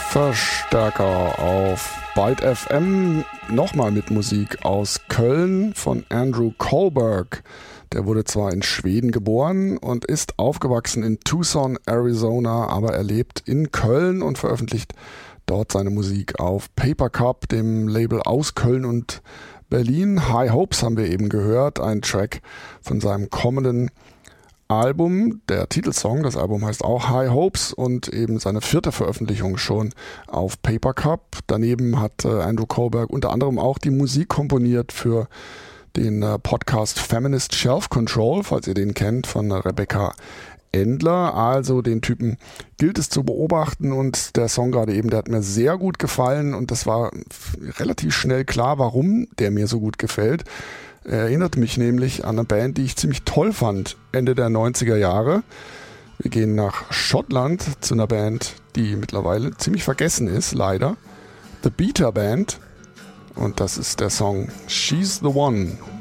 Verstärker auf Byte FM, nochmal mit Musik aus Köln von Andrew Kohlberg. Der wurde zwar in Schweden geboren und ist aufgewachsen in Tucson, Arizona, aber er lebt in Köln und veröffentlicht dort seine Musik auf Paper Cup, dem Label aus Köln und Berlin. High Hopes haben wir eben gehört, ein Track von seinem kommenden Album, der Titelsong, das Album heißt auch High Hopes und eben seine 4. Veröffentlichung schon auf Paper Cup. Daneben hat Andrew Kohlberg unter anderem auch die Musik komponiert für den Podcast Feminist Shelf Control, falls ihr den kennt, von Rebecca Endler. Also den Typen gilt es zu beobachten und der Song gerade eben, der hat mir sehr gut gefallen und das war relativ schnell klar, warum der mir so gut gefällt. Er erinnert mich nämlich an eine Band, die ich ziemlich toll fand, Ende der 90er Jahre. Wir gehen nach Schottland zu einer Band, die mittlerweile ziemlich vergessen ist, leider. The Beta Band. Und das ist der Song She's the One.